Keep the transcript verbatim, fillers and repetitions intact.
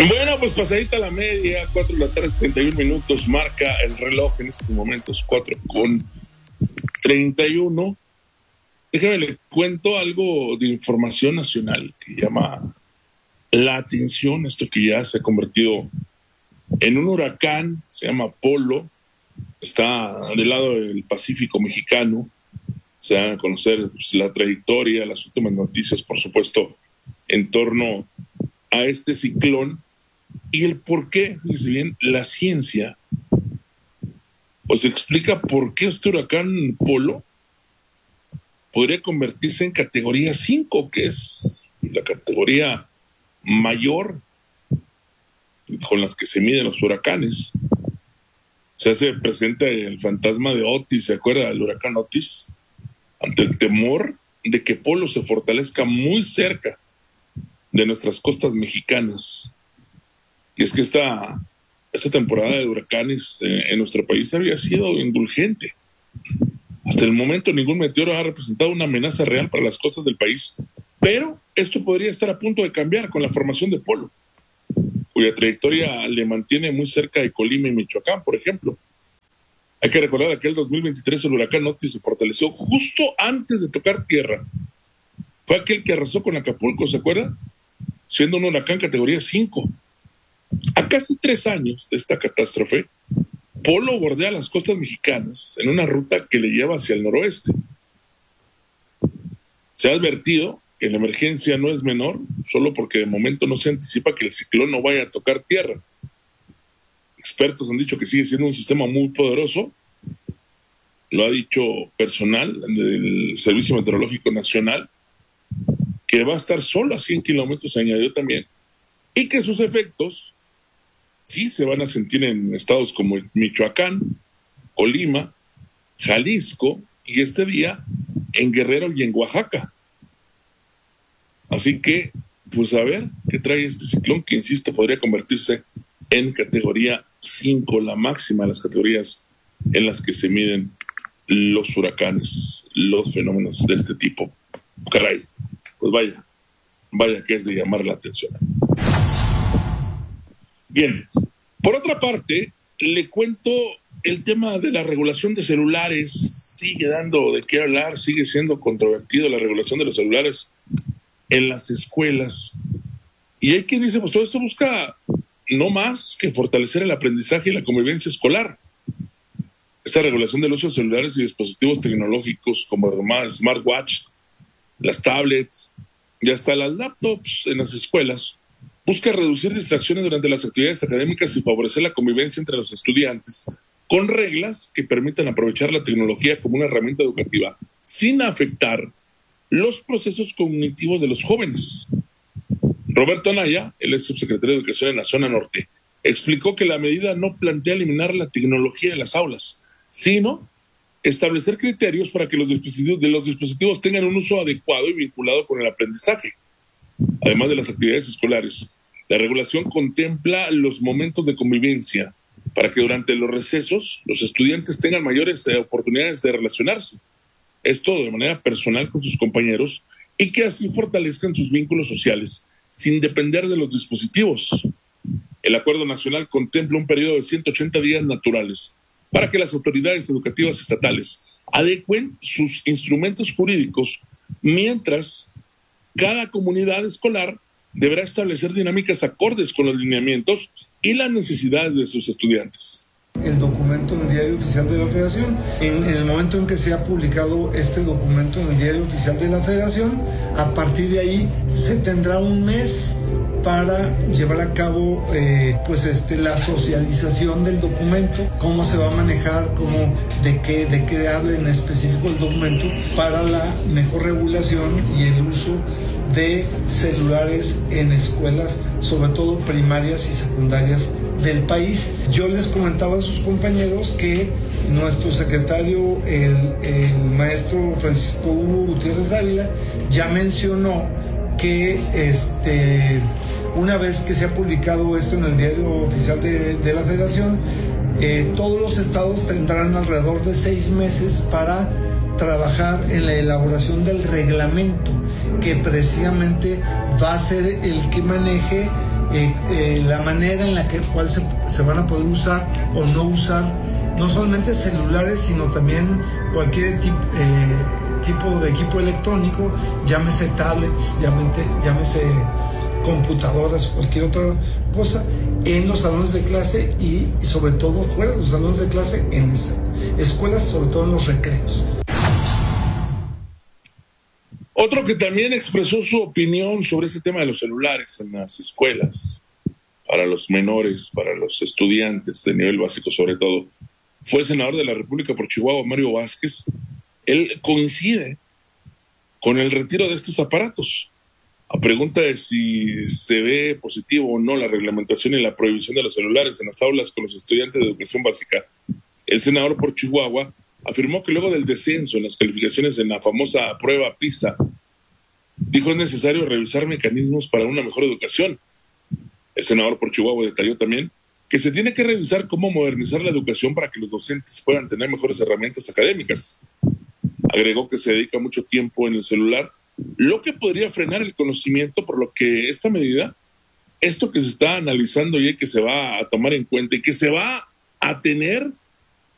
Bueno, pues pasadita la media, cuatro de la tarde, treinta y un minutos, marca el reloj en estos momentos, cuatro con treinta y uno. Déjame le cuento algo de información nacional que llama la atención, esto que ya se ha convertido en un huracán, se llama Polo, está del lado del Pacífico mexicano. Se van a conocer pues, la trayectoria, las últimas noticias, por supuesto, en torno a este ciclón y el por qué, fíjense bien, la ciencia pues explica por qué este huracán Polo podría convertirse en categoría cinco, que es la categoría mayor con las que se miden los huracanes. Se hace presente el fantasma de Otis, ¿se acuerda del huracán Otis? Ante el temor de que Polo se fortalezca muy cerca de nuestras costas mexicanas. Y es que esta, esta temporada de huracanes eh, en nuestro país había sido indulgente. Hasta el momento ningún meteoro ha representado una amenaza real para las costas del país, pero esto podría estar a punto de cambiar con la formación de Polo, cuya trayectoria le mantiene muy cerca de Colima y Michoacán, por ejemplo. Hay que recordar que en el dos mil veintitrés el huracán Otis se fortaleció justo antes de tocar tierra. Fue aquel que arrasó con Acapulco, ¿se acuerda? Siendo un huracán categoría cinco. A casi tres años de esta catástrofe, Polo bordea las costas mexicanas en una ruta que le lleva hacia el noroeste. Se ha advertido que la emergencia no es menor, solo porque de momento no se anticipa que el ciclón no vaya a tocar tierra. Expertos han dicho que sigue siendo un sistema muy poderoso, lo ha dicho personal del Servicio Meteorológico Nacional, que va a estar solo a cien kilómetros, se añadió también, y que sus efectos sí se van a sentir en estados como Michoacán, Colima, Jalisco y este día en Guerrero y en Oaxaca. Así que, pues a ver qué trae este ciclón que, insisto, podría convertirse en categoría cinco, la máxima de las categorías en las que se miden los huracanes, los fenómenos de este tipo. Caray, pues vaya, vaya que es de llamar la atención. Bien, por otra parte, le cuento el tema de la regulación de celulares. Sigue dando de qué hablar, sigue siendo controvertido la regulación de los celulares en las escuelas. Y hay quien dice, pues todo esto busca no más que fortalecer el aprendizaje y la convivencia escolar. Esta regulación del uso de celulares y dispositivos tecnológicos como el smartwatch, las tablets y hasta las laptops en las escuelas busca reducir distracciones durante las actividades académicas y favorecer la convivencia entre los estudiantes con reglas que permitan aprovechar la tecnología como una herramienta educativa sin afectar los procesos cognitivos de los jóvenes. Roberto Anaya, el ex subsecretario de Educación en la zona norte, explicó que la medida no plantea eliminar la tecnología de las aulas, sino establecer criterios para que los dispositivos, de los dispositivos tengan un uso adecuado y vinculado con el aprendizaje. Además de las actividades escolares, la regulación contempla los momentos de convivencia para que durante los recesos los estudiantes tengan mayores eh, oportunidades de relacionarse, esto de manera personal con sus compañeros, y que así fortalezcan sus vínculos sociales sin depender de los dispositivos. El Acuerdo Nacional contempla un periodo de ciento ochenta días naturales para que las autoridades educativas estatales adecuen sus instrumentos jurídicos, mientras cada comunidad escolar deberá establecer dinámicas acordes con los lineamientos y las necesidades de sus estudiantes. El documento en el Diario Oficial de la Federación. En, en el momento en que se ha publicado este documento en el Diario Oficial de la Federación, a partir de ahí se tendrá un mes para llevar a cabo eh, pues este, la socialización del documento, cómo se va a manejar, cómo, de qué, de qué habla en específico el documento para la mejor regulación y el uso de celulares en escuelas, sobre todo primarias y secundarias del país. Yo les comentaba a sus compañeros que nuestro secretario, el, el maestro Francisco Hugo Gutiérrez Dávila, ya mencionó que este, una vez que se ha publicado esto en el Diario Oficial de, de la Federación, eh, todos los estados tendrán alrededor de seis meses para trabajar en la elaboración del reglamento que precisamente va a ser el que maneje eh, eh, la manera en la que cual se, se van a poder usar o no usar, no solamente celulares, sino también cualquier tip, eh, tipo de equipo electrónico, llámese tablets, llámese, llámese computadoras o cualquier otra cosa, en los salones de clase y, y sobre todo fuera de los salones de clase, en escuelas, sobre todo en los recreos. Otro que también expresó su opinión sobre este tema de los celulares en las escuelas, para los menores, para los estudiantes de nivel básico sobre todo, fue el senador de la República por Chihuahua, Mario Vázquez. Él coincide con el retiro de estos aparatos. A pregunta de si se ve positivo o no la reglamentación y la prohibición de los celulares en las aulas con los estudiantes de educación básica, el senador por Chihuahua afirmó que luego del descenso en las calificaciones en la famosa prueba PISA, dijo es necesario revisar mecanismos para una mejor educación. El senador por Chihuahua detalló también que se tiene que revisar cómo modernizar la educación para que los docentes puedan tener mejores herramientas académicas. Agregó que se dedica mucho tiempo en el celular, lo que podría frenar el conocimiento, por lo que esta medida, esto que se está analizando y que se va a tomar en cuenta y que se va a tener